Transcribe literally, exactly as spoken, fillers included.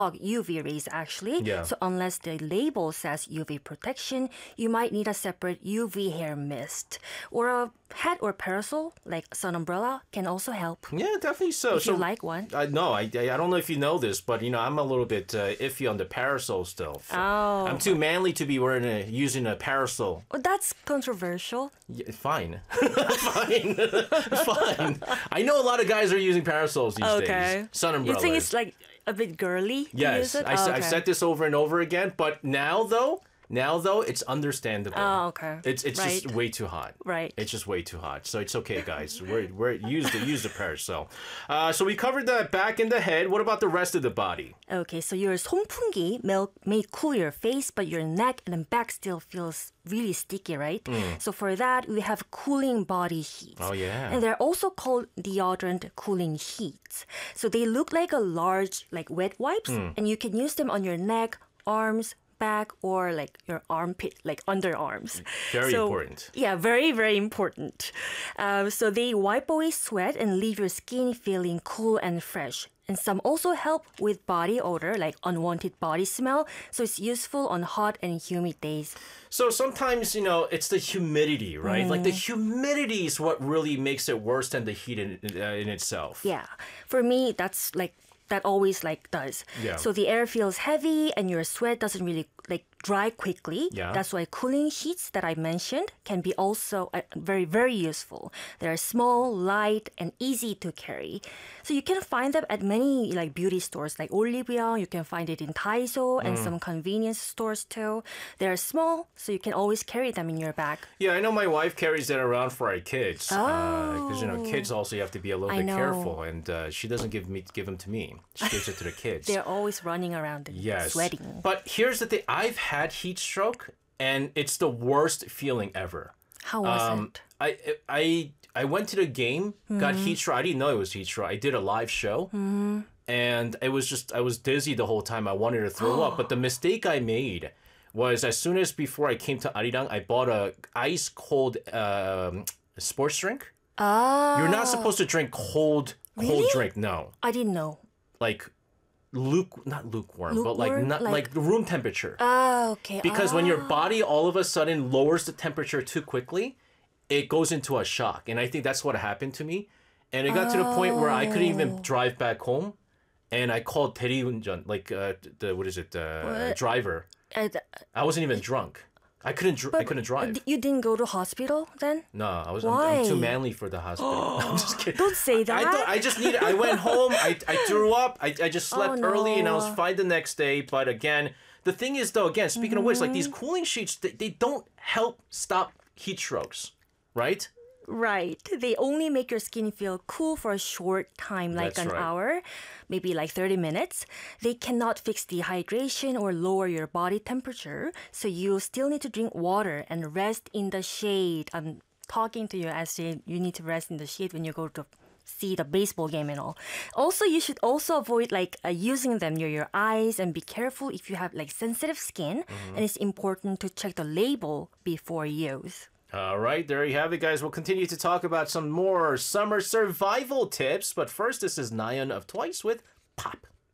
U V rays actually. Yeah. So unless the label says U V protection, you might need a separate U V hair mist. Or a hat or parasol, like sun umbrella, can also help. Yeah, definitely so. If so you like one. I no, I, I don't know if you know this, but you know I'm a little bit uh, iffy on the parasol still. Oh. I'm too manly to be wearing a, using a parasol. Well, that's controversial. Yeah, fine, fine, fine. I know a lot of guys are using parasols these Okay. days. Sun umbrellas. You think it's like a bit girly to yes, use it? I, Oh, I've okay. said this over and over again, but now though. Now, though, it's understandable. Oh, okay. It's it's Right. just way too hot. Right. It's just way too hot. So it's okay, guys. We're we're use the use the parasol. Uh, so we covered the back and the head. What about the rest of the body? Okay, so your 선풍기 may, may cool your face, but your neck and back still feels really sticky, right? So for that, we have cooling body heat. Oh, yeah. And they're also called deodorant cooling sheets. So they look like a large, like wet wipes, and you can use them on your neck, arms, back, or like your armpit, like underarms. Very So- important. Yeah, very, very important. Um, so they wipe away sweat and leave your skin feeling cool and fresh. And some also help with body odor, like unwanted body smell. So it's useful on hot and humid days. So sometimes, you know, it's the humidity, right? Like the humidity is what really makes it worse than the heat in, uh, in itself. Yeah. For me, that's like, that always like does. Yeah. So the air feels heavy and your sweat doesn't really like dry quickly. Yeah. That's why cooling sheets that I mentioned can be also uh, very, very useful. They're small, light, and easy to carry. So you can find them at many like beauty stores like Olivia. You can find it in Daiso and some convenience stores too. They're small, so you can always carry them in your bag. Yeah, I know my wife carries that around for our kids. Because, you know, Oh. kids also you have to be a little I bit know. careful. And uh, she doesn't give me give them to me. She gives it to the kids. They're always running around and Yes. sweating. But here's the thing. I've had heat stroke, and it's the worst feeling ever. How was Um, it? I I I went to the game, got Mm-hmm. heat stroke. I didn't know it was heat stroke. I did a live show, and it was just I was dizzy the whole time. I wanted to throw up. But the mistake I made was as soon as before I came to Arirang, I bought a ice cold um, sports drink. Ah. You're not supposed to drink cold cold Really? drink. No, I didn't know. like luke not lukewarm, but like Lukewarm? not Like- like, room temperature. Ah, okay. Because when your body all of a sudden lowers the temperature too quickly, it goes into a shock. And I think that's what happened to me. And it got to the point where I couldn't even drive back home. And I called 대리운전, like uh, the what is it, uh, What? driver. Uh, th- I wasn't even drunk. I couldn't. Dr- I couldn't drive. d- You didn't go to hospital then? no, I was. I'm, Why? I'm too manly for the hospital. I'm just kidding. Don't say that. I thought I just needed. I went home. I, I threw up. I, I just slept Oh, early and I was no. fine the next day. But again, the thing is though, again, speaking of which, like these Mm-hmm. cooling sheets, they, they don't help stop heat strokes, right? Right. They only make your skin feel cool for a short time, like That's an right. hour, maybe like thirty minutes. They cannot fix dehydration or lower your body temperature. So you still need to drink water and rest in the shade. I'm talking to you as you you need to rest in the shade when you go to see the baseball game and all. Also, you should also avoid like uh, using them near your eyes and be careful if you have like sensitive skin. Mm-hmm. And it's important to check the label before use. All right, there you have it, guys. We'll continue to talk about some more summer survival tips. But first, this is Nayeon of Twice with Pop.